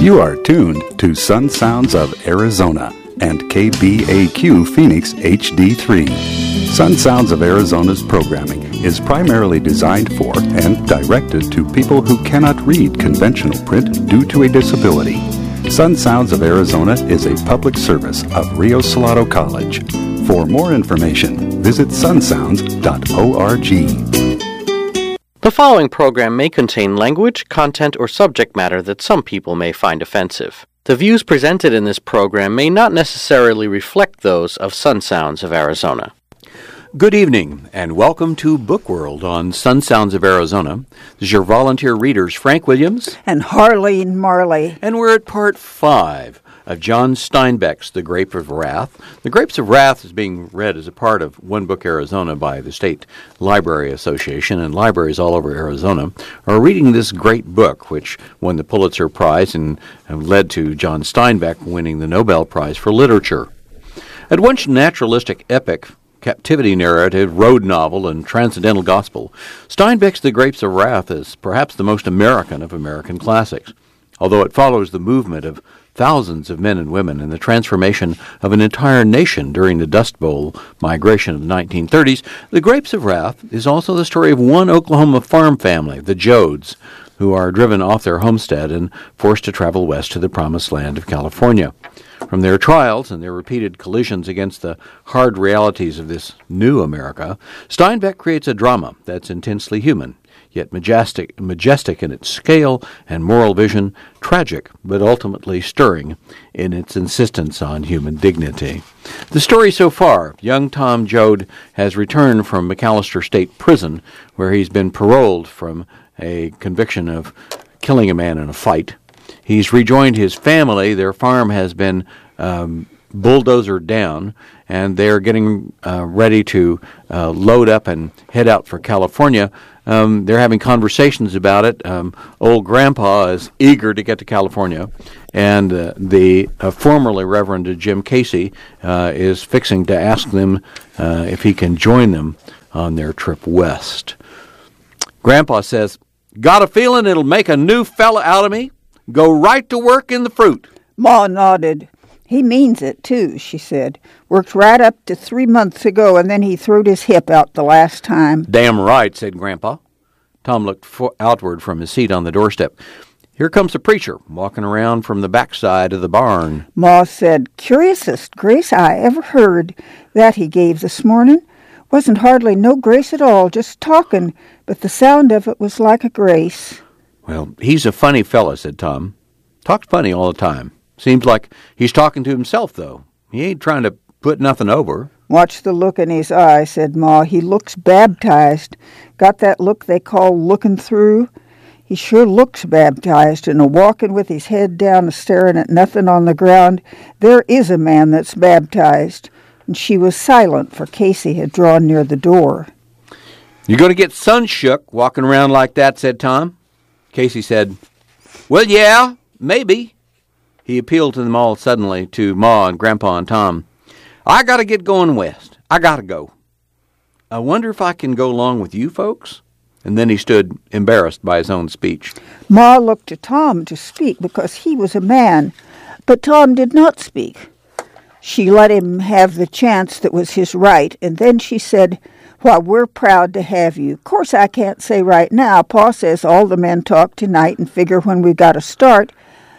You are tuned to Sun Sounds of Arizona and KBAQ Phoenix HD3. Sun Sounds of Arizona's programming is primarily designed for and directed to people who cannot read conventional print due to a disability. Sun Sounds of Arizona is a public service of Rio Salado College. For more information, visit sunsounds.org. The following program may contain language, content, or subject matter that some people may find offensive. The views presented in this program may not necessarily reflect those of Sun Sounds of Arizona. Good evening, and welcome to Book World on Sun Sounds of Arizona. This is your volunteer readers, Frank Williams and Harleen Marley. And we're at part 5 of John Steinbeck's The Grapes of Wrath. The Grapes of Wrath is being read as a part of One Book Arizona by the State Library Association, and libraries all over Arizona are reading this great book, which won the Pulitzer Prize and led to John Steinbeck winning the Nobel Prize for Literature. At once naturalistic epic, captivity narrative, road novel, and transcendental gospel, Steinbeck's The Grapes of Wrath is perhaps the most American of American classics. Although it follows the movement of thousands of men and women and the transformation of an entire nation during the Dust Bowl migration of the 1930s, The Grapes of Wrath is also the story of one Oklahoma farm family, the Joads, who are driven off their homestead and forced to travel west to the promised land of California. From their trials and their repeated collisions against the hard realities of this new America, Steinbeck creates a drama that's intensely human, yet majestic in its scale and moral vision, tragic but ultimately stirring in its insistence on human dignity. The story so far: young Tom Joad has returned from McAllister State Prison, where he's been paroled from a conviction of killing a man in a fight. He's rejoined his family. Their farm has been bulldozered down, and they're getting ready to load up and head out for California. They're having conversations about it. Old Grandpa is eager to get to California, and the formerly Reverend Jim Casey is fixing to ask them if he can join them on their trip west. Grandpa says, "Got a feeling it'll make a new fella out of me? Go right to work in the fruit." Ma nodded. "He means it, too," she said. "Worked right up to 3 months ago, and then he throwed his hip out the last time." "Damn right," said Grandpa. Tom looked outward from his seat on the doorstep. "Here comes the preacher, walking around from the backside of the barn." Ma said, "Curiousest grace I ever heard, that he gave this morning. Wasn't hardly no grace at all, just talking, but the sound of it was like a grace." "Well, he's a funny fella," said Tom. "Talks funny all the time. Seems like he's talking to himself, though. He ain't trying to put nothing over." "Watch the look in his eye," said Ma. "He looks baptized. Got that look they call looking through. He sure looks baptized, and a-walking with his head down, a-staring at nothing on the ground. There is a man that's baptized." And she was silent, for Casey had drawn near the door. "You're going to get sun-shook walking around like that," said Tom. Casey said, "Well, yeah, maybe." He appealed to them all suddenly, to Ma and Grandpa and Tom. "I got to get going west. I got to go. I wonder if I can go along with you folks?" And then he stood embarrassed by his own speech. Ma looked to Tom to speak because he was a man, but Tom did not speak. She let him have the chance that was his right, and then she said, "Why, we're proud to have you. Course I can't say right now. Pa says all the men talk tonight and figure when we got to start.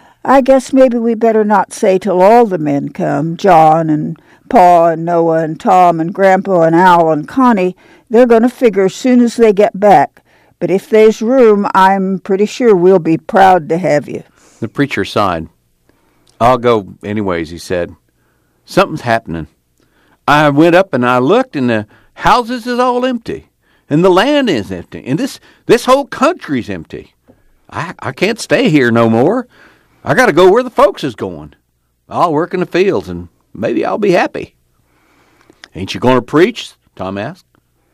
I guess maybe we better not say till all the men come. John and Pa and Noah and Tom and Grandpa and Al and Connie, they're going to figure as soon as they get back. But if there's room, I'm pretty sure we'll be proud to have you." The preacher sighed. "I'll go anyways," he said. "Something's happening. I went up and I looked, and the houses is all empty, and the land is empty, and this whole country's empty. I can't stay here no more. I got to go where the folks is going. I'll work in the fields, and maybe I'll be happy." "Ain't you going to preach?" Tom asked.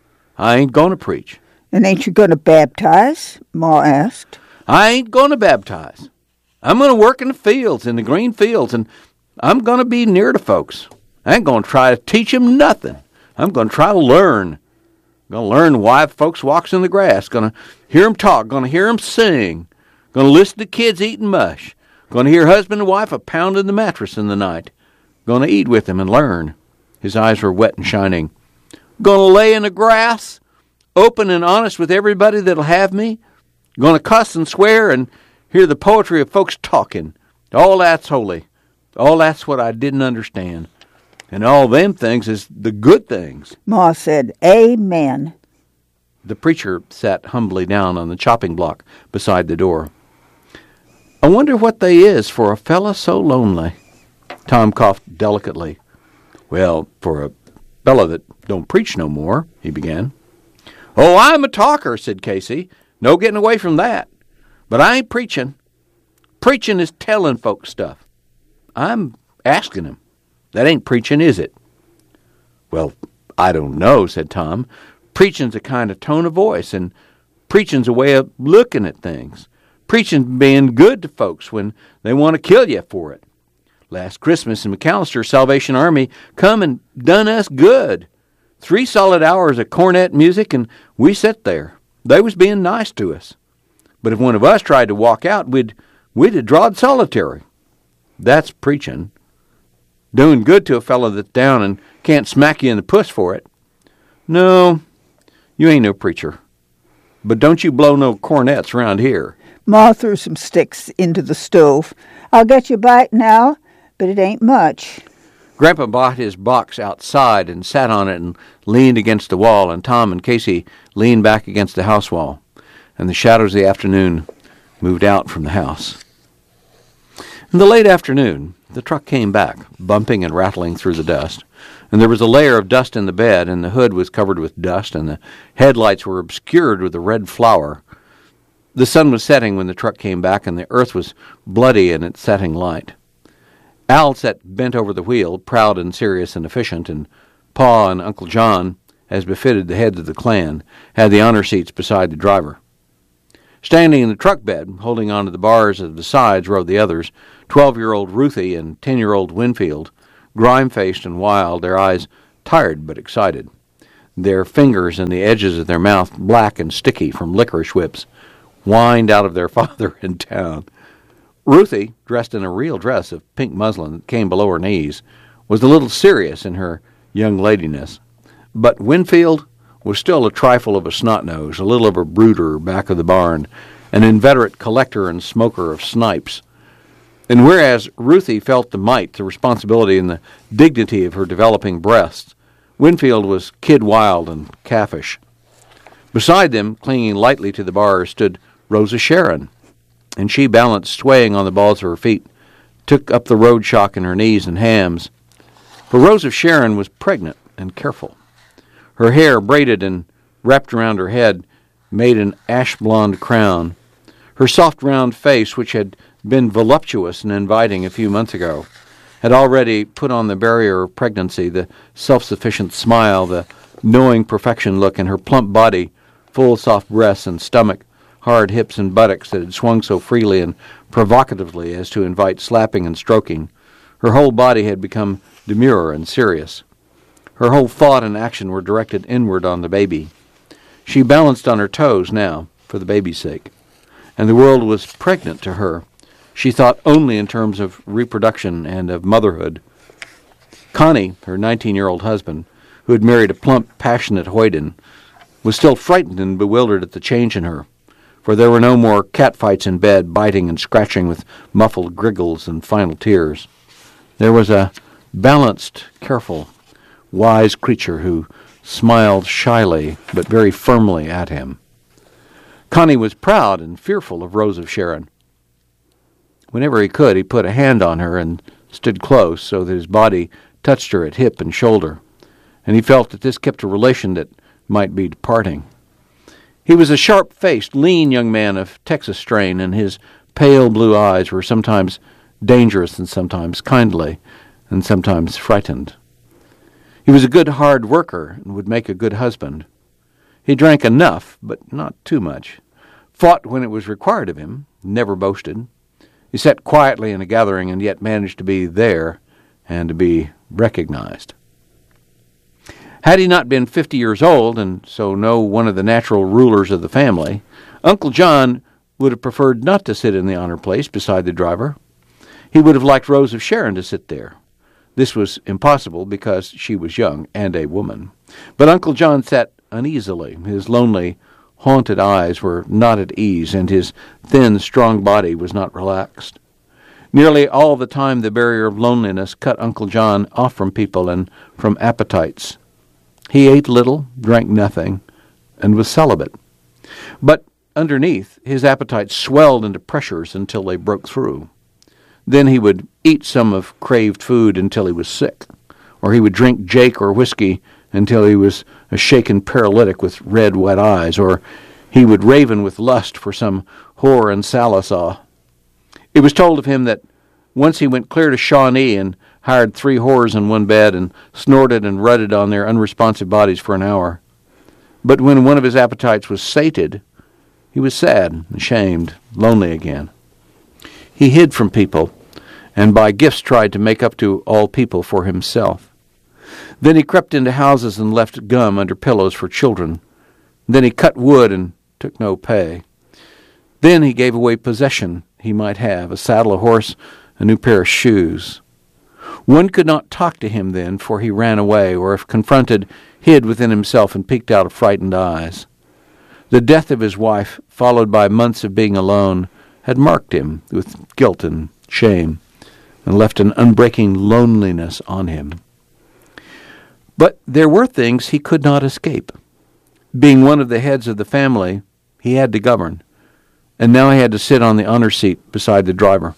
"I ain't going to preach." "And ain't you going to baptize?" Ma asked. "I ain't going to baptize. I'm going to work in the fields, in the green fields, and I'm going to be near to folks. I ain't going to try to teach them nothing. I'm going to try to learn. I'm going to learn why folks walks in the grass. Going to hear them talk. Going to hear them sing. Going to listen to kids eating mush. Going to hear husband and wife a-pounding the mattress in the night. Going to eat with them and learn. His eyes were wet and shining. Going to lay in the grass, open and honest with everybody that'll have me. Going to cuss and swear and hear the poetry of folks talking. All that's holy. All that's what I didn't understand. And all them things is the good things. Ma said, Amen. The preacher sat humbly down on the chopping block beside the door. I wonder what they is for a fella so lonely. Tom coughed delicately. Well, for a fella that don't preach no more, he began. Oh, I'm a talker, said Casey. No getting away from that. But I ain't preaching. Preaching is telling folks stuff. I'm asking them. That ain't preaching, is it? Well, I don't know, said Tom. Preaching's a kind of tone of voice, and preaching's a way of looking at things. Preaching's being good to folks when they want to kill you for it. Last Christmas in McAllister, Salvation Army come and done us good. 3 solid hours of cornet music, and we sat there. They was being nice to us. But if one of us tried to walk out, we'd have drawed solitary. That's preaching. Doing good to a fellow that's down and can't smack you in the puss for it. No, you ain't no preacher. But don't you blow no cornets around here. Ma threw some sticks into the stove. I'll get you a bite now, but it ain't much. Grandpa bought his box outside and sat on it and leaned against the wall, and Tom and Casey leaned back against the house wall, and the shadows of the afternoon moved out from the house. In the late afternoon, the truck came back, bumping and rattling through the dust, and there was a layer of dust in the bed, and the hood was covered with dust, and the headlights were obscured with a red flower. The sun was setting when the truck came back, and the earth was bloody in its setting light. Al sat bent over the wheel, proud and serious and efficient, and Pa and Uncle John, as befitted the heads of the clan, had the honor seats beside the driver. Standing in the truck bed, holding onto the bars of the sides, rode the others, 12-year-old Ruthie and 10-year-old Winfield, grime-faced and wild, their eyes tired but excited, their fingers and the edges of their mouth black and sticky from licorice whips, whined out of their father in town. Ruthie, dressed in a real dress of pink muslin that came below her knees, was a little serious in her young ladiness, but Winfield was still a trifle of a snot-nose, a little of a brooder back of the barn, an inveterate collector and smoker of snipes. And whereas Ruthie felt the might, the responsibility, and the dignity of her developing breasts, Winfield was kid-wild and calfish. Beside them, clinging lightly to the bars, stood Rosa Sharon, and she, balanced, swaying on the balls of her feet, took up the road shock in her knees and hams. For Rosa Sharon was pregnant and careful. Her hair, braided and wrapped around her head, made an ash-blonde crown. Her soft round face, which had been voluptuous and inviting a few months ago, had already put on the barrier of pregnancy, the self-sufficient smile, the knowing perfection look, and her plump body, full soft breasts and stomach, hard hips and buttocks that had swung so freely and provocatively as to invite slapping and stroking. Her whole body had become demure and serious. Her whole thought and action were directed inward on the baby. She balanced on her toes now, for the baby's sake, and the world was pregnant to her. She thought only in terms of reproduction and of motherhood. Connie, her 19-year-old husband, who had married a plump, passionate hoyden, was still frightened and bewildered at the change in her, for there were no more catfights in bed, biting and scratching with muffled griggles and final tears. There was a balanced, careful, wise creature who smiled shyly but very firmly at him. Connie was proud and fearful of Rose of Sharon. Whenever he could, he put a hand on her and stood close so that his body touched her at hip and shoulder, and he felt that this kept a relation that might be departing. He was a sharp-faced, lean young man of Texas strain, and his pale blue eyes were sometimes dangerous and sometimes kindly and sometimes frightened. He was a good hard worker and would make a good husband. He drank enough, but not too much, fought when it was required of him, never boasted. He sat quietly in a gathering and yet managed to be there and to be recognized. Had he not been 50 years old, and so no one of the natural rulers of the family, Uncle John would have preferred not to sit in the honor place beside the driver. He would have liked Rose of Sharon to sit there. This was impossible because she was young and a woman. But Uncle John sat uneasily. His lonely, haunted eyes were not at ease, and his thin, strong body was not relaxed. Nearly all the time the barrier of loneliness cut Uncle John off from people and from appetites. He ate little, drank nothing, and was celibate. But underneath, his appetite swelled into pressures until they broke through. Then he would eat some of craved food until he was sick, or he would drink Jake or whiskey until he was a shaken paralytic with red, wet eyes, or he would raven with lust for some whore in Salisaw. It was told of him that once he went clear to Shawnee and hired 3 whores in one bed and snorted and rutted on their unresponsive bodies for an hour. But when one of his appetites was sated, he was sad, ashamed, lonely again. He hid from people, and by gifts tried to make up to all people for himself. Then he crept into houses and left gum under pillows for children. Then he cut wood and took no pay. Then he gave away possession he might have, a saddle, a horse, a new pair of shoes. One could not talk to him then, for he ran away, or if confronted, hid within himself and peeked out of frightened eyes. The death of his wife, followed by months of being alone, had marked him with guilt and shame, and left an unbreaking loneliness on him. But there were things he could not escape. Being one of the heads of the family, he had to govern, and now he had to sit on the honor seat beside the driver.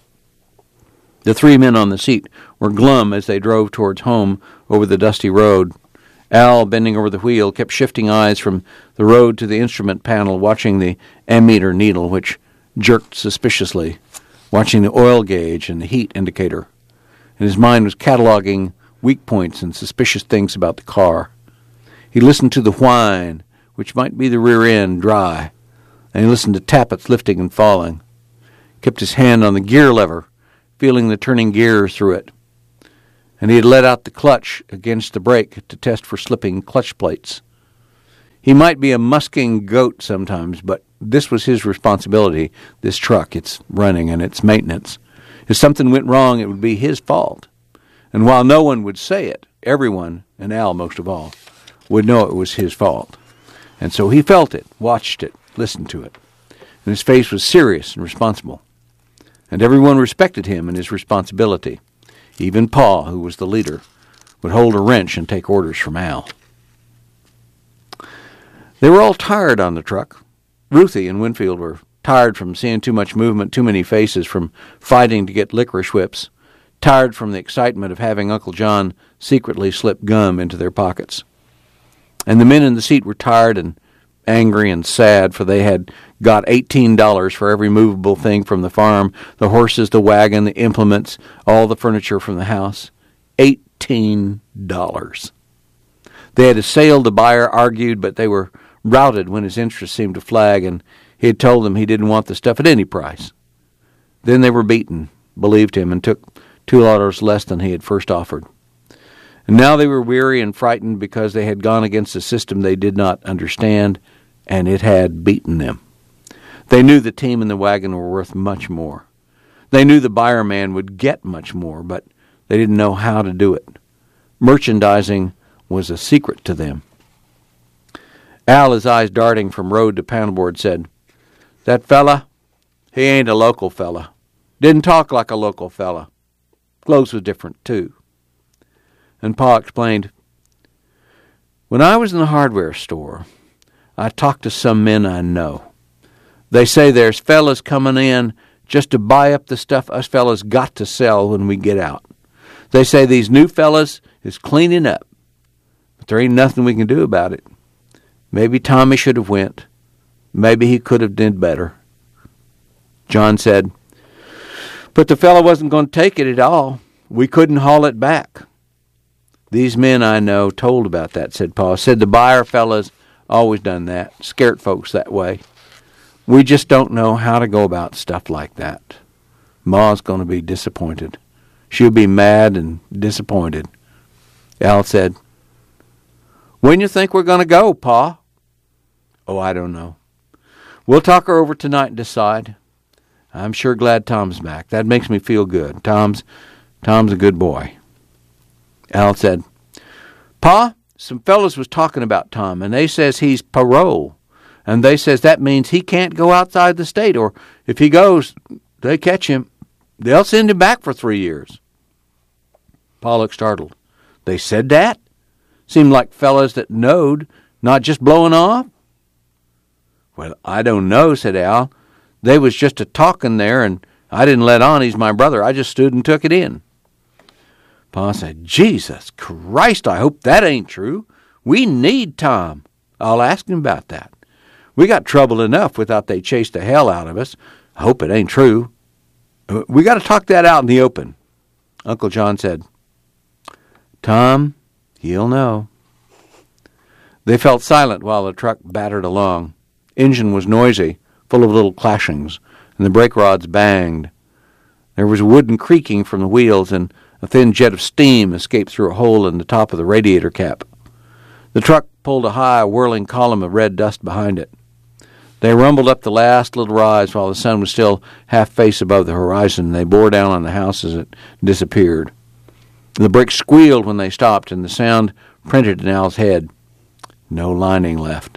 The 3 men on the seat were glum as they drove towards home over the dusty road. Al, bending over the wheel, kept shifting eyes from the road to the instrument panel, watching the ammeter needle, which jerked suspiciously, watching the oil gauge and the heat indicator. And his mind was cataloging weak points and suspicious things about the car. He listened to the whine, which might be the rear end, dry, and he listened to tappets lifting and falling. Kept his hand on the gear lever, feeling the turning gears through it. And he had let out the clutch against the brake to test for slipping clutch plates. He might be a musking goat sometimes, but this was his responsibility, this truck, its running and its maintenance. If something went wrong, it would be his fault. And while no one would say it, everyone, and Al most of all, would know it was his fault. And so he felt it, watched it, listened to it. And his face was serious and responsible. And everyone respected him and his responsibility. Even Pa, who was the leader, would hold a wrench and take orders from Al. They were all tired on the truck. Ruthie and Winfield were tired from seeing too much movement, too many faces, from fighting to get licorice whips, tired from the excitement of having Uncle John secretly slip gum into their pockets. And the men in the seat were tired and angry and sad, for they had got $18 for every movable thing from the farm, the horses, the wagon, the implements, all the furniture from the house. $18. They had assailed the buyer, argued, but they were routed when his interest seemed to flag, and he had told them he didn't want the stuff at any price. Then they were beaten, believed him, and took $2 less than he had first offered. And now they were weary and frightened because they had gone against a system they did not understand, and it had beaten them. They knew the team and the wagon were worth much more. They knew the buyer man would get much more, but they didn't know how to do it. Merchandising was a secret to them. Al, his eyes darting from road to paddleboard, said, "That fella, he ain't a local fella. Didn't talk like a local fella. Clothes was different, too." And Pa explained, "When I was in the hardware store, I talked to some men I know. They say there's fellas coming in just to buy up the stuff us fellas got to sell when we get out. They say these new fellas is cleaning up, but there ain't nothing we can do about it. Maybe Tommy should have went. Maybe he could have did better." John said, "But the fella wasn't going to take it at all. We couldn't haul it back." "These men I know told about that," said Pa. "Said the buyer fellas always done that, scared folks that way. We just don't know how to go about stuff like that. Ma's going to be disappointed. She'll be mad and disappointed." Al said, "When you think we're going to go, Pa?" "Oh, I don't know. We'll talk her over tonight and decide. I'm sure glad Tom's back. That makes me feel good. Tom's a good boy. Al said, Pa, some fellas was talking about Tom, and they says he's parole. And they says that means he can't go outside the state, or if he goes, they catch him. They'll send him back for 3 years. Pa looked startled. They said that? Seemed like fellas that knowed, not just blowing off. Well, I don't know, said Al. They was just a-talking there, and I didn't let on he's my brother. I just stood and took it in. Pa said, Jesus Christ, I hope that ain't true. We need Tom. I'll ask him about that. We got trouble enough without they chased the hell out of us. I hope it ain't true. We got to talk that out in the open. Uncle John said, Tom, he'll know. They felt silent while the truck battered along. Engine was noisy, full of little clashings, and the brake rods banged. There was a wooden creaking from the wheels, and a thin jet of steam escaped through a hole in the top of the radiator cap. The truck pulled a high, whirling column of red dust behind it. They rumbled up the last little rise while the sun was still half-face above the horizon, and they bore down on the house as it disappeared. The brakes squealed when they stopped, and the sound printed in Al's head. No lining left.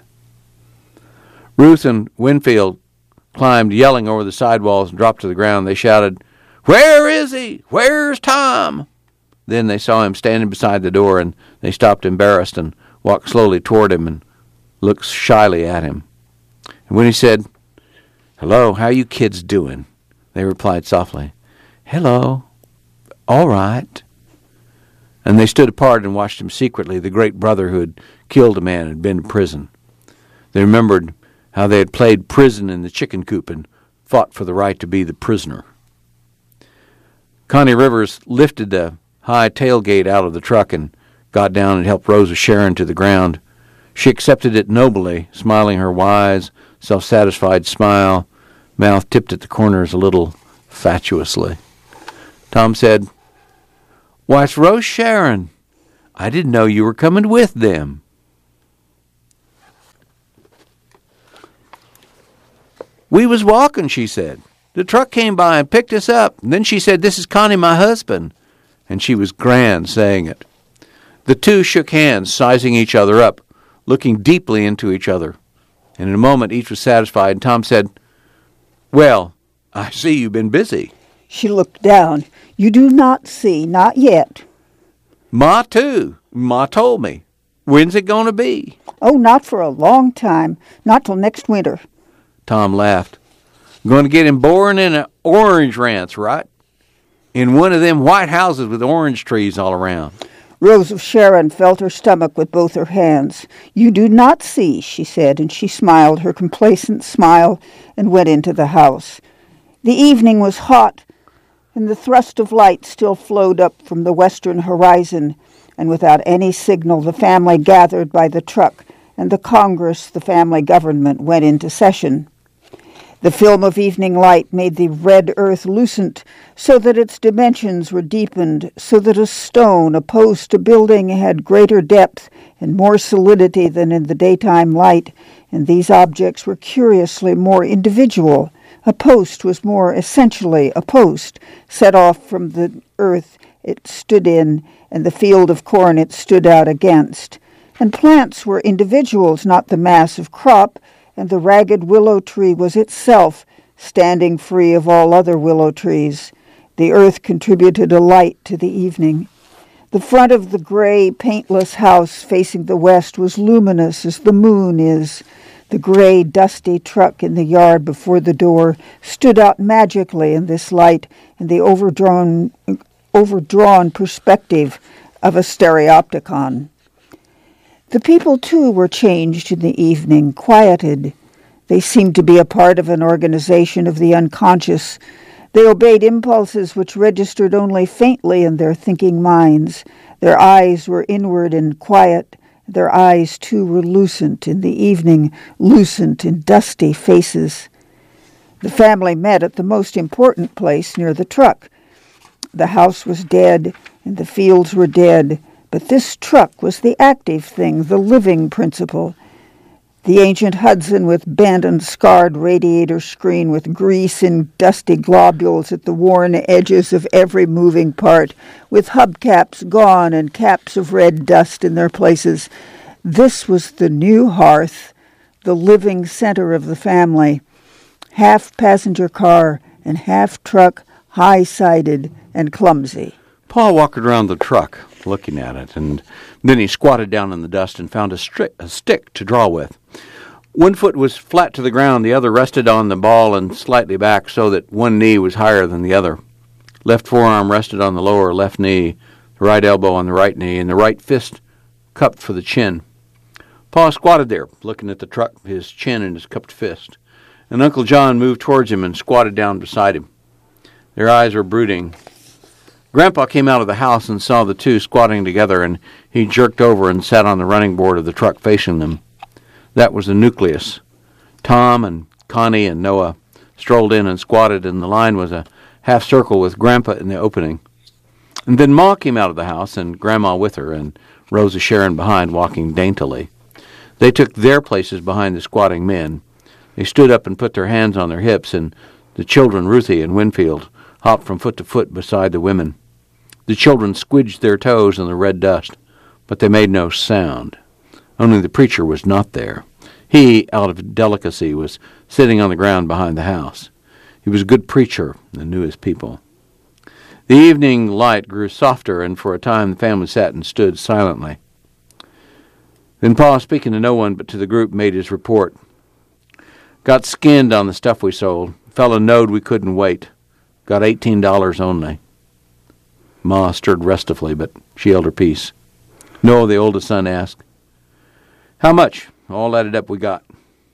Ruth and Winfield climbed yelling over the sidewalls and dropped to the ground. They shouted, Where is he? Where's Tom? Then they saw him standing beside the door, and they stopped embarrassed and walked slowly toward him and looked shyly at him. And when he said, Hello, how you kids doing? They replied softly, Hello, all right. And they stood apart and watched him secretly, the great brother who had killed a man and had been to prison. They remembered how they had played prison in the chicken coop and fought for the right to be the prisoner. Connie Rivers lifted the high tailgate out of the truck and got down and helped Rosa Sharon to the ground. She accepted it nobly, smiling her wise, self-satisfied smile, mouth tipped at the corners a little fatuously. Tom said, Why, it's Rose Sharon. I didn't know you were coming with them. We was walking, she said. The truck came by and picked us up. And then she said, This is Connie, my husband. And she was grand saying it. The two shook hands, sizing each other up, looking deeply into each other. And in a moment, each was satisfied, and Tom said, Well, I see you've been busy. She looked down. You do not see, not yet. Ma, too. Ma told me. When's it going to be? Oh, not for a long time. Not till next winter. Tom laughed. Going to get him born in an orange ranch, right? In one of them white houses with orange trees all around. Rose of Sharon felt her stomach with both her hands. You do not see, she said, and she smiled her complacent smile and went into the house. The evening was hot, and the thrust of light still flowed up from the western horizon, and without any signal the family gathered by the truck, and the Congress, the family government, went into session. The film of evening light made the red earth lucent, so that its dimensions were deepened, so that a stone, a post, a building had greater depth and more solidity than in the daytime light, and these objects were curiously more individual. A post was more essentially a post, set off from the earth it stood in, and the field of corn it stood out against. And plants were individuals, not the mass of crop, and the ragged willow tree was itself, standing free of all other willow trees. The earth contributed a light to the evening. The front of the gray, paintless house facing the west was luminous as the moon is. The gray, dusty truck in the yard before the door stood out magically in this light and the overdrawn perspective of a stereopticon. The people, too, were changed in the evening, quieted. They seemed to be a part of an organization of the unconscious. They obeyed impulses which registered only faintly in their thinking minds. Their eyes were inward and quiet. Their eyes, too, were lucent in the evening, lucent in dusty faces. The family met at the most important place near the truck. The house was dead, and the fields were dead. But this truck was the active thing, the living principle. The ancient Hudson with bent and scarred radiator screen with grease in dusty globules at the worn edges of every moving part, with hubcaps gone and caps of red dust in their places. This was the new hearth, the living center of the family. Half passenger car and half truck, high-sided and clumsy. Pa walked around the truck, looking at it, and then he squatted down in the dust and found a stick to draw with. One foot was flat to the ground, the other rested on the ball and slightly back so that one knee was higher than the other. Left forearm rested on the lower left knee, the right elbow on the right knee, and the right fist cupped for the chin. Pa squatted there, looking at the truck, his chin in his cupped fist, and Uncle John moved towards him and squatted down beside him. Their eyes were brooding. Grandpa came out of the house and saw the two squatting together, and he jerked over and sat on the running board of the truck facing them. That was the nucleus. Tom and Connie and Noah strolled in and squatted, and the line was a half circle with Grandpa in the opening. And then Ma came out of the house, and Grandma with her, and Rosa Sharon behind, walking daintily. They took their places behind the squatting men. They stood up and put their hands on their hips, and the children, Ruthie and Winfield, hopped from foot to foot beside the women. The children squidged their toes in the red dust, but they made no sound. Only the preacher was not there. He, out of delicacy, was sitting on the ground behind the house. He was a good preacher and knew his people. The evening light grew softer, and for a time the family sat and stood silently. Then Pa, speaking to no one but to the group, made his report. Got skinned on the stuff we sold. Fella knowed we couldn't wait. Got $18 only. Ma stirred restively, but she held her peace. Noah, the oldest son, asked, "How much?" All added up we got.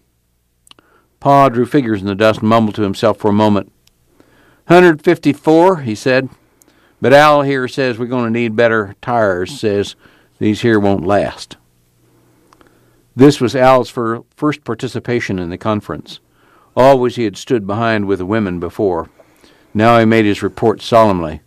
Pa drew figures in the dust and mumbled to himself for a moment. 154, he said. But Al here says we're going to need better tires, says these here won't last. This was Al's first participation in the conference. Always he had stood behind with the women before. Now he made his report solemnly.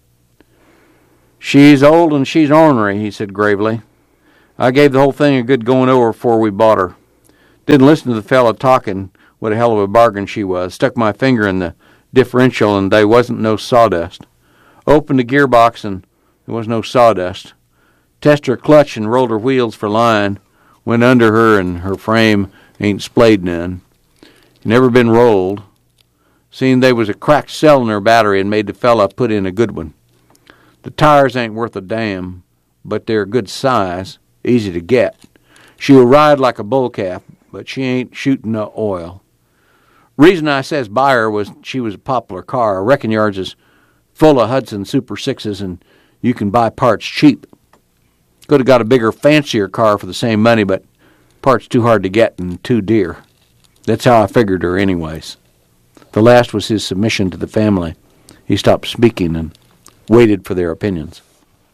"She's old and she's ornery," he said gravely. "I gave the whole thing a good going over before we bought her. Didn't listen to the fella talking what a hell of a bargain she was. Stuck my finger in the differential and they wasn't no sawdust. Opened the gearbox and there was no sawdust. Tested her clutch and rolled her wheels for line. Went under her and her frame ain't splayed none. Never been rolled. Seen they was a cracked cell in her battery and made the fella put in a good one. The tires ain't worth a damn, but they're good size, easy to get. She'll ride like a bull calf, but she ain't shooting no oil. Reason I says buy her was she was a popular car. I reckon yours is full of Hudson Super 6s and you can buy parts cheap. Could have got a bigger, fancier car for the same money, but parts too hard to get and too dear. That's how I figured her anyways." The last was his submission to the family. He stopped speaking and waited for their opinions.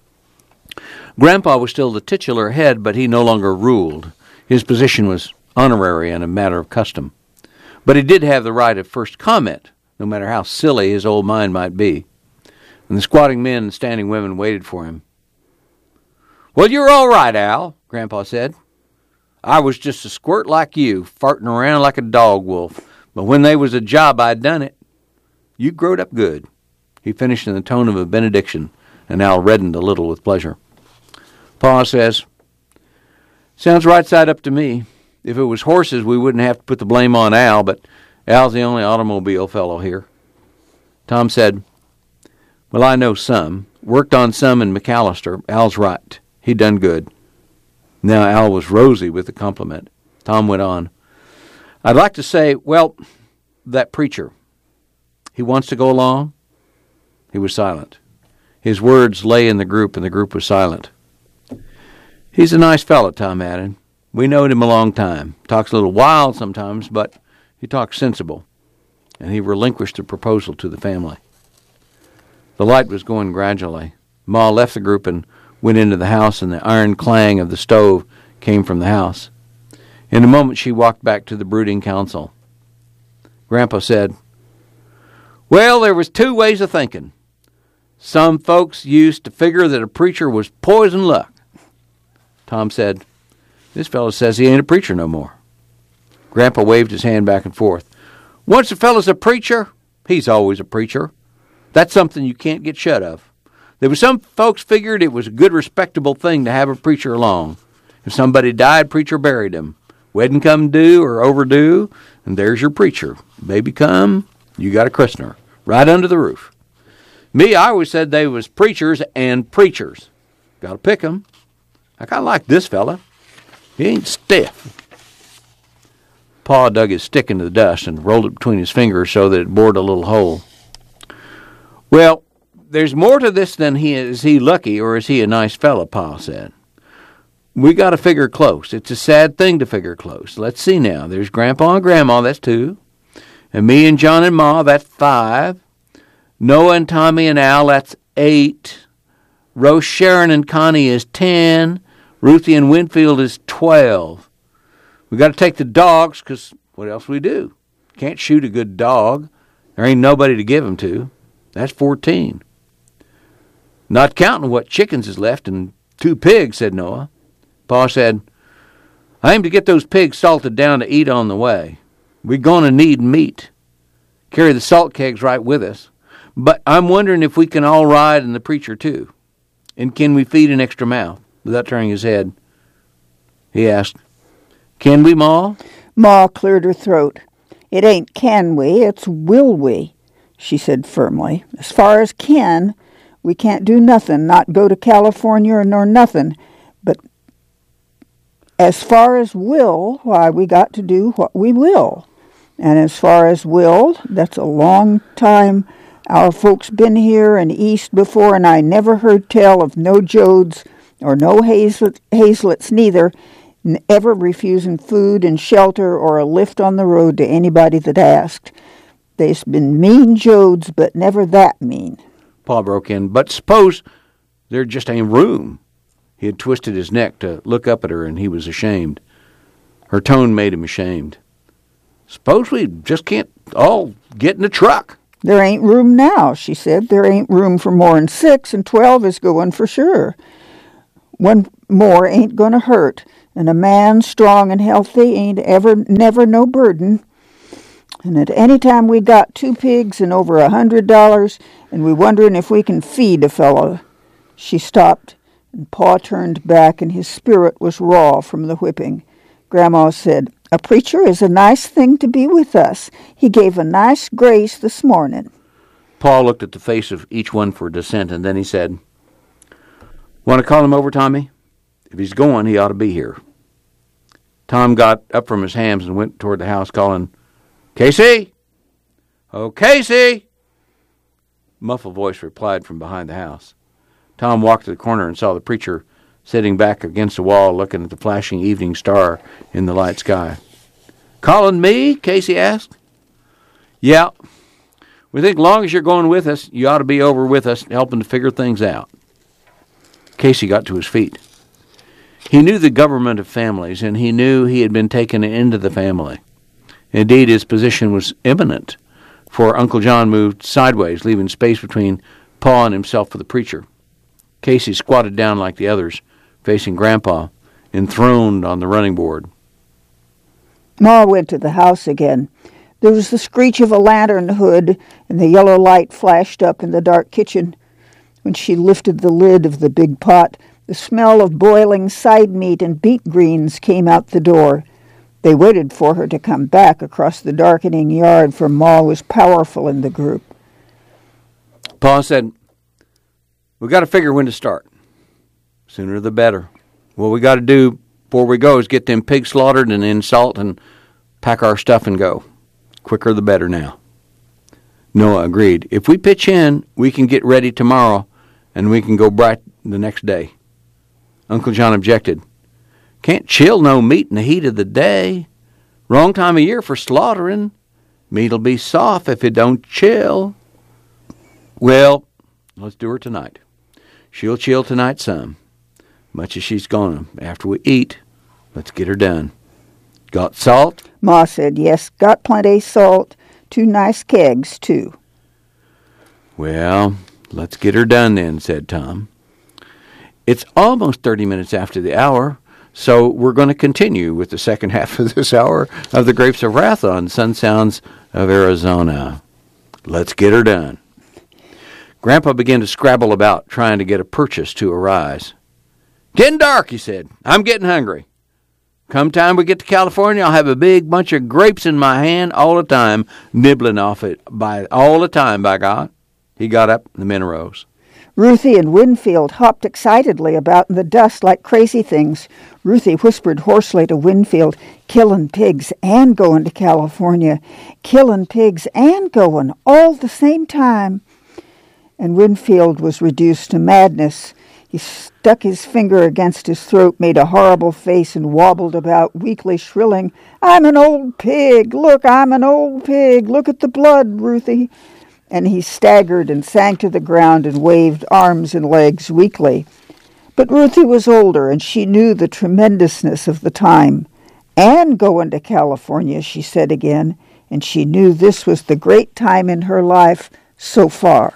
Grandpa was still the titular head, but he no longer ruled. His position was honorary and a matter of custom. But he did have the right of first comment, no matter how silly his old mind might be. And the squatting men and standing women waited for him. "Well, you're all right, Al," Grandpa said. "I was just a squirt like you, farting around like a dog wolf. But when they was a job, I done it. You growed up good." He finished in the tone of a benediction, and Al reddened a little with pleasure. Pa says, "Sounds right side up to me. If it was horses, we wouldn't have to put the blame on Al, but Al's the only automobile fellow here." Tom said, "Well, I know some. Worked on some in McAllister. Al's right. He done good." Now Al was rosy with the compliment. Tom went on, "I'd like to say, well, that preacher, he wants to go along?" He was silent. His words lay in the group, and the group was silent. "He's a nice fellow," Tom added. "We knowed him a long time. Talks a little wild sometimes, but he talks sensible." And he relinquished the proposal to the family. The light was going gradually. Ma left the group and went into the house, and the iron clang of the stove came from the house. In a moment she walked back to the brooding council. Grandpa said, "Well, there was two ways of thinking. Some folks used to figure that a preacher was poison luck." Tom said, "This fellow says he ain't a preacher no more." Grandpa waved his hand back and forth. Once a fella's a preacher, he's always a preacher. That's something you can't get shut of. There was some folks figured it was a good, respectable thing to have a preacher along. If somebody died, preacher buried him. Wedding come due or overdue, and there's your preacher. Baby come, you got a christener. Right under the roof. Me, I always said they was preachers and preachers. Got to pick 'em. I kind of like this fella. He ain't stiff. Pa dug his stick into the dust and rolled it between his fingers so that it bored a little hole. Well, there's more to this than is he lucky or is he a nice fella, Pa said. We got to figure close. It's a sad thing to figure close. Let's see now. There's Grandpa and Grandma, that's 2. And me and John and Ma, that's 5. Noah and Tommy and Al, that's 8. Rose, Sharon, and Connie is 10. Ruthie and Winfield is 12. We got to take the dogs, because what else we do? Can't shoot a good dog. There ain't nobody to give 'em to. That's 14. Not counting what chickens is left and 2 pigs, said Noah. Pa said, I aim to get those pigs salted down to eat on the way. We're going to need meat. Carry the salt kegs right with us. But I'm wondering if we can all ride and the preacher too. And can we feed an extra mouth? Without turning his head, he asked, Can we, Ma? Ma cleared her throat. It ain't can we, it's will we, she said firmly. As far as can, we can't do nothing, not go to California nor nothing. But as far as will, why, we got to do what we will. And as far as will, that's a long time. Our folks been here and east before, and I never heard tell of no Jodes or no Hazlets neither, ever refusing food and shelter or a lift on the road to anybody that asked. They's been mean Jodes, but never that mean. Pa broke in, but suppose there just ain't room. He had twisted his neck to look up at her, and he was ashamed. Her tone made him ashamed. Suppose we just can't all get in the truck. There ain't room now, she said. There ain't room for more'n 6, and 12 is going for sure. One more ain't going to hurt, and a man strong and healthy ain't never no burden. And at any time we got 2 pigs and over $100, and we wondering if we can feed a fellow. She stopped, and Pa turned back, and his spirit was raw from the whipping. Grandma said, A preacher is a nice thing to be with us. He gave a nice grace this morning. Pa looked at the face of each one for dissent, and then he said, Want to call him over, Tommy? If he's going, he ought to be here. Tom got up from his hams and went toward the house, calling, Casey! Oh, Casey! A muffled voice replied from behind the house. Tom walked to the corner and saw the preacher sitting back against the wall looking at the flashing evening star in the light sky. Calling me? Casey asked. Yeah. We think as long as you're going with us, you ought to be over with us helping to figure things out. Casey got to his feet. He knew the government of families, and he knew he had been taken into the family. Indeed, his position was imminent, for Uncle John moved sideways, leaving space between Pa and himself for the preacher. Casey squatted down like the others, facing Grandpa, enthroned on the running board. Ma went to the house again. There was the screech of a lantern hood, and the yellow light flashed up in the dark kitchen. When she lifted the lid of the big pot, the smell of boiling side meat and beet greens came out the door. They waited for her to come back across the darkening yard, for Ma was powerful in the group. Pa said, We got to figure when to start. Sooner the better. What we got to do before we go is get them pigs slaughtered and then salt and pack our stuff and go. Quicker the better now. Noah agreed. If we pitch in, we can get ready tomorrow, and we can go bright the next day. Uncle John objected. Can't chill no meat in the heat of the day. Wrong time of year for slaughtering. Meat'll be soft if it don't chill. Well, let's do her tonight. She'll chill tonight some. Much as she's gonna. After we eat, let's get her done. Got salt? Ma said, Yes, got plenty salt. 2 nice kegs, too. Well, let's get her done then, said Tom. It's almost 30 minutes after the hour, So we're going to continue with the second half of this hour of the Grapes of Wrath on Sun Sounds of Arizona. Let's get her done. Grandpa began to scrabble about, trying to get a purchase to arise. "Getting dark," he said. "I'm getting hungry. Come time we get to California, I'll have a big bunch of grapes in my hand all the time, nibbling off it all the time, by God." He got up, and the men arose. Ruthie and Winfield hopped excitedly about in the dust like crazy things. Ruthie whispered hoarsely to Winfield, "Killing pigs and going to California. Killing pigs and going all the same time." And Winfield was reduced to madness. He stuck his finger against his throat, made a horrible face, and wobbled about, weakly shrilling, "I'm an old pig! Look, I'm an old pig! Look at the blood, Ruthie!" And he staggered and sank to the ground and waved arms and legs weakly. But Ruthie was older, and she knew the tremendousness of the time. "And going to California," she said again, and she knew this was the great time in her life so far.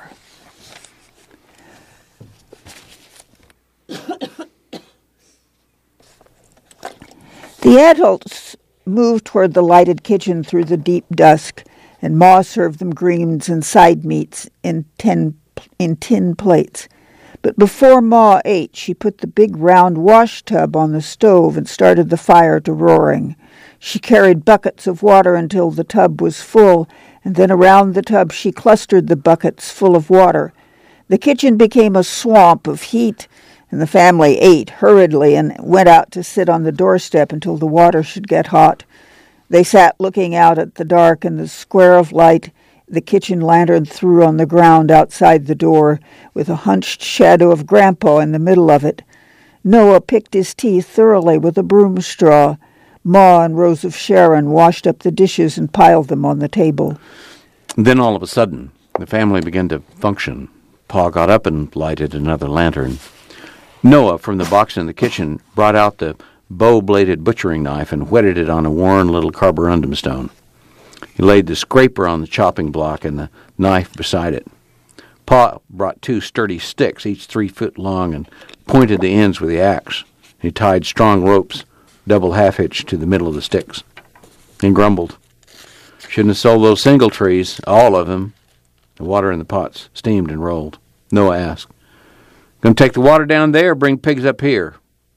The adults moved toward the lighted kitchen through the deep dusk, and Ma served them greens and side meats in tin plates. But before Ma ate, she put the big round wash tub on the stove and started the fire to roaring. She carried buckets of water until the tub was full, and then around the tub she clustered the buckets full of water. The kitchen became a swamp of heat, and the family ate hurriedly and went out to sit on the doorstep until the water should get hot. They sat looking out at the dark and the square of light the kitchen lantern threw on the ground outside the door, with a hunched shadow of Grandpa in the middle of it. Noah picked his teeth thoroughly with a broom straw. Ma and Rose of Sharon washed up the dishes and piled them on the table. Then all of a sudden, the family began to function. Pa got up and lighted another lantern. Noah, from the box in the kitchen, brought out the bow-bladed butchering knife and whetted it on a worn little carborundum stone. He laid the scraper on the chopping block and the knife beside it. Pa brought 2 sturdy sticks, each 3 foot long, and pointed the ends with the axe. He tied strong ropes, double half-hitched, to the middle of the sticks, and grumbled. "Shouldn't have sold those single trees, all of them." The water in the pots steamed and rolled. Noah asked, "Going to take the water down there or bring pigs up here?"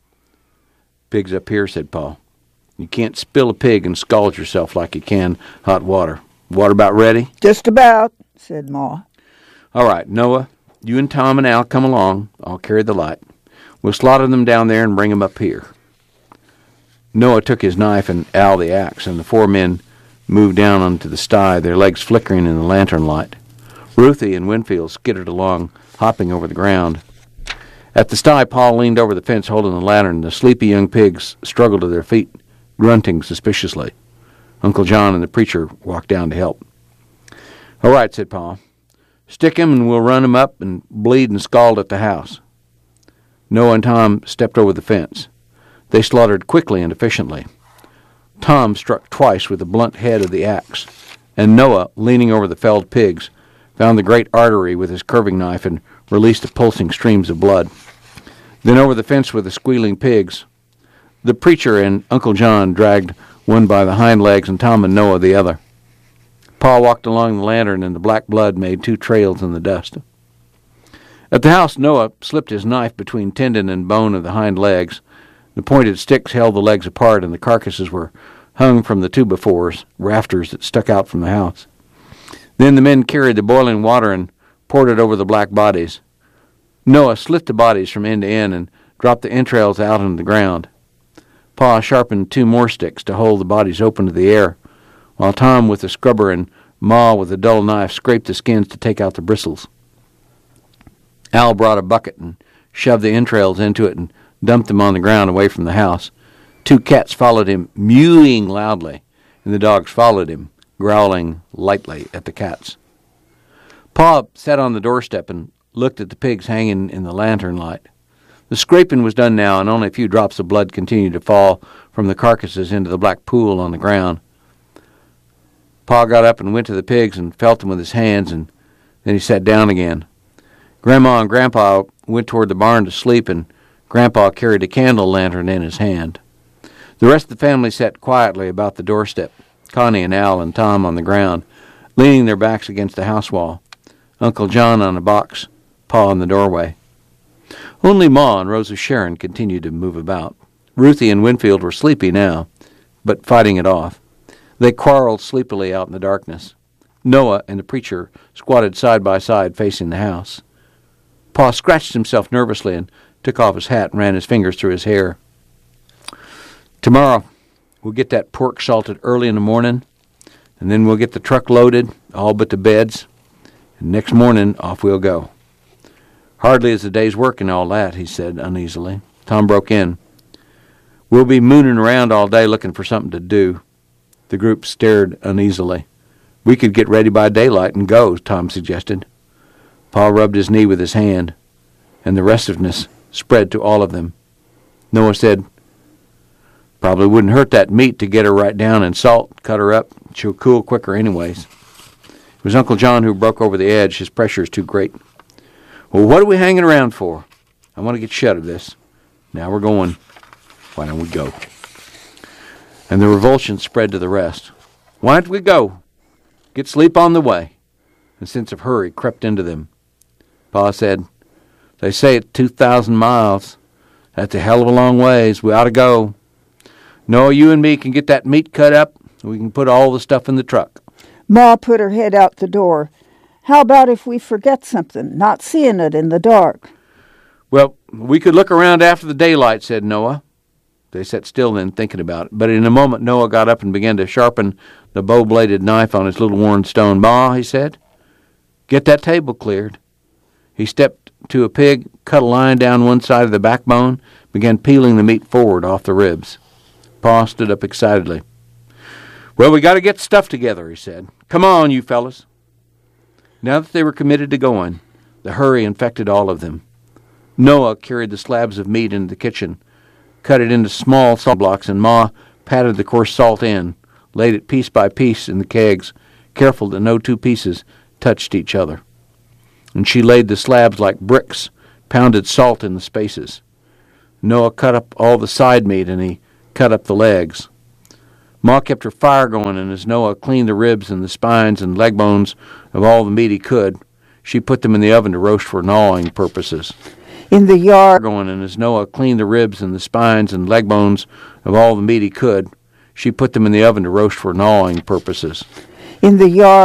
"Pigs up here," said Pa. "You can't spill a pig and scald yourself like you can hot water. Water about ready?" "Just about," said Ma. "All right, Noah, you and Tom and Al come along. I'll carry the light. We'll slaughter them down there and bring them up here." Noah took his knife and Al the axe, and the 4 men moved down onto the sty, their legs flickering in the lantern light. Ruthie and Winfield skittered along, hopping over the ground. At the sty, Paul leaned over the fence holding the lantern. The sleepy young pigs struggled to their feet, grunting suspiciously. Uncle John and the preacher walked down to help. "All right," said Pa. "Stick him and we'll run him up and bleed and scald at the house." Noah and Tom stepped over the fence. They slaughtered quickly and efficiently. Tom struck twice with the blunt head of the axe, and Noah, leaning over the felled pigs, found the great artery with his curving knife and released the pulsing streams of blood. Then over the fence with the squealing pigs, the preacher and Uncle John dragged one by the hind legs and Tom and Noah the other. Pa walked along the lantern and the black blood made 2 trails in the dust. At the house, Noah slipped his knife between tendon and bone of the hind legs. The pointed sticks held the legs apart and the carcasses were hung from the 2x4s, rafters that stuck out from the house. Then the men carried the boiling water and poured it over the black bodies. Noah slit the bodies from end to end and dropped the entrails out into the ground. Pa sharpened 2 more sticks to hold the bodies open to the air, while Tom with the scrubber and Ma with a dull knife scraped the skins to take out the bristles. Al brought a bucket and shoved the entrails into it and dumped them on the ground away from the house. 2 cats followed him, mewing loudly, and the dogs followed him, growling lightly at the cats. Pa sat on the doorstep and looked at the pigs hanging in the lantern light. The scraping was done now, and only a few drops of blood continued to fall from the carcasses into the black pool on the ground. Pa got up and went to the pigs and felt them with his hands, and then he sat down again. Grandma and Grandpa went toward the barn to sleep, and Grandpa carried a candle lantern in his hand. The rest of the family sat quietly about the doorstep, Connie and Al and Tom on the ground, leaning their backs against the house wall, Uncle John on a box, Pa in the doorway. Only Ma and Rosa Sharon continued to move about. Ruthie and Winfield were sleepy now, but fighting it off. They quarreled sleepily out in the darkness. Noah and the preacher squatted side by side facing the house. Pa scratched himself nervously and took off his hat and ran his fingers through his hair. Tomorrow, we'll get that pork salted early in the morning, and then we'll get the truck loaded, all but the beds, and next morning off we'll go. Hardly is a day's work and all that, he said uneasily. Tom broke in. We'll be mooning around all day looking for something to do. The group stared uneasily. We could get ready by daylight and go, Tom suggested. Pa rubbed his knee with his hand, and the restiveness spread to all of them. Noah said, probably wouldn't hurt that meat to get her right down in salt, cut her up. She'll cool quicker anyways. It was Uncle John who broke over the edge. His pressure is too great. Well, what are we hanging around for? I want to get shut of this. Now we're going. Why don't we go? And the revulsion spread to the rest. Why don't we go? Get sleep on the way. A sense of hurry crept into them. Pa said, they say it's 2,000 miles. That's a hell of a long ways. We ought to go. Noah, you and me can get that meat cut up. We can put all the stuff in the truck. Ma put her head out the door. How about if we forget something, not seeing it in the dark? Well, we could look around after the daylight, said Noah. They sat still then, thinking about it. But in a moment, Noah got up and began to sharpen the bow-bladed knife on his little worn stone. Ma, he said, get that table cleared. He stepped to a pig, cut a line down one side of the backbone, began peeling the meat forward off the ribs. Pa stood up excitedly. Well, we got to get stuff together, he said. Come on, you fellas. Now that they were committed to going, the hurry infected all of them. Noah carried the slabs of meat into the kitchen, cut it into small salt blocks, and Ma patted the coarse salt in, laid it piece by piece in the kegs, careful that no two pieces touched each other. And she laid the slabs like bricks, pounded salt in the spaces. Noah cut up all the side meat, and he cut up the legs. Ma kept her fire going, and as Noah cleaned the ribs and the spines and leg bones of all the meat he could, she put them in the oven to roast for gnawing purposes. In the yard, going, and as Noah cleaned the ribs and the spines and leg bones of all the meat he could, she put them in the oven to roast for gnawing purposes. In the yard.